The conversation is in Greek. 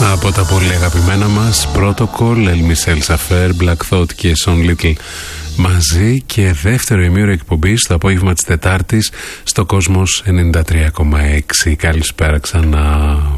Από τα πολύ αγαπημένα μας Protocol, El Michel Safer, Black Thought και Son Little μαζί, και δεύτερο ημίωρο εκπομπής στο απόγευμα της Τετάρτης στο Κόσμος 93,6. Καλησπέρα ξανά.